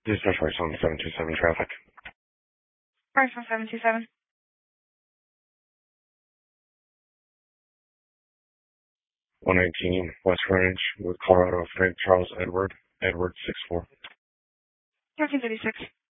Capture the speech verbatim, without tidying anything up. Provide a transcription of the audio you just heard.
Dispatch Force on seven two seven traffic. Price on seven two seven. one nineteen West Range with Colorado Frank Charles Edward, Edward six four. thirteen thirty-six.